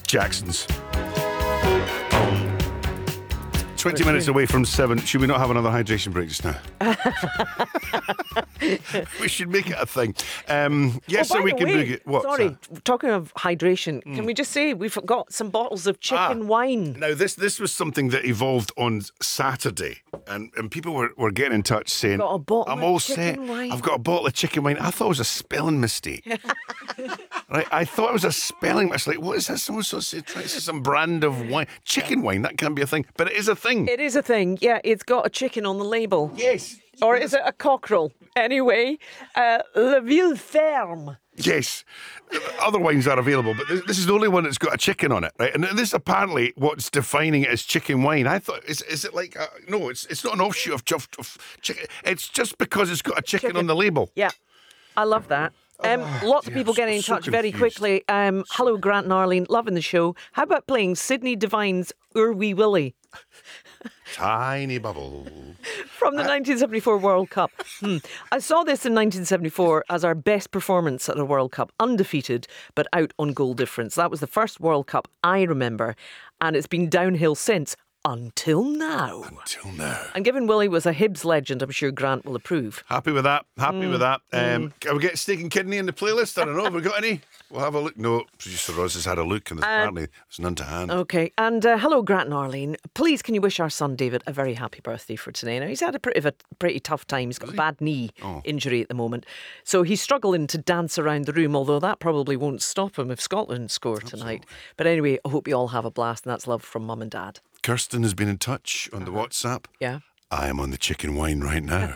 Jacksons. 20 minutes away from 7. Should we not have another hydration break just now? We should make it a thing. Yes, so we can book it. What? Sorry, talking of hydration, can we just say we've got some bottles of chicken wine? Now, this was something that evolved on Saturday, and people were getting in touch saying, Got a bottle I'm of all chicken set. wine." I've got a bottle of chicken wine. I thought it was a spelling mistake. Right? I thought it was a spelling mistake. Like, what is this? Someone sort of trying to say some brand of wine. Chicken wine, that can't be a thing. But it is a thing. It is a thing. Yeah, it's got a chicken on the label. Yes. Or is it a cockerel? Anyway, La Ville Ferme. Yes. Other wines are available, but this is the only one that's got a chicken on it, right? And this apparently what's defining it as chicken wine. I thought, is it like, no, it's not an offshoot of chicken. It's just because it's got a chicken on the label. Yeah, I love that. Lots of people getting in touch very quickly. Hello, Grant and Arlene, loving the show. How about playing Sydney Devine's Ur Wee Willie? Tiny bubble. From the 1974 World Cup. I saw this in 1974 as our best performance at a World Cup, undefeated, but out on goal difference. That was the first World Cup I remember, and it's been downhill since. Until now. And given Willie was a Hibs legend, I'm sure Grant will approve. Happy with that. Can we get steak and kidney in the playlist? I don't know. Have we got any? We'll have a look. No, producer Roz has had a look and apparently there's none to hand. Okay. And hello, Grant and Arlene. Please, can you wish our son David a very happy birthday for today? Now, he's had a pretty tough time. He's got a bad knee injury at the moment. So he's struggling to dance around the room, although that probably won't stop him if Scotland score tonight. But anyway, I hope you all have a blast, and that's love from Mum and Dad. Kirsten has been in touch on the WhatsApp. Yeah. I am on the chicken wine right now.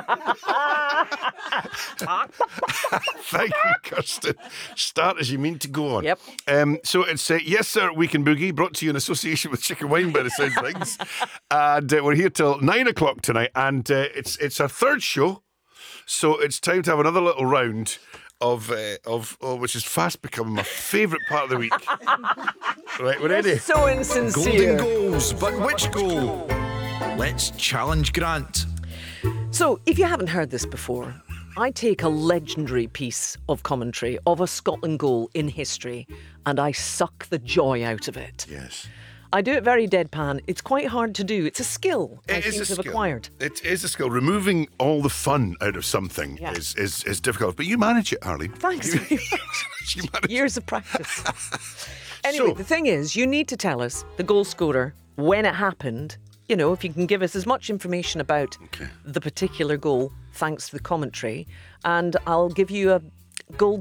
Thank you, Kirsten. Start as you mean to go on. Yep. So it's Yes Sir Weekend Boogie, brought to you in association with chicken wine by the sound of things. And we're here till 9 o'clock tonight, and it's our third show, so it's time to have another little round of which is fast becoming my favourite part of the week. Right, we're ready. So insincere. Golden goals, but which goal? Let's challenge Grant. So, if you haven't heard this before, I take a legendary piece of commentary of a Scotland goal in history and I suck the joy out of it. Yes. I do it very deadpan. It's quite hard to do. It's a skill I It is seem a to have skill. acquired. It is a skill. Removing all the fun out of something Yeah. is difficult. But you manage it, Arlene. Thanks very much. You manage Years of practice. Anyway, So- the thing is, you need to tell us, the goal scorer, when it happened. You know, if you can give us as much information about the particular goal, thanks to the commentary, and I'll give you a gold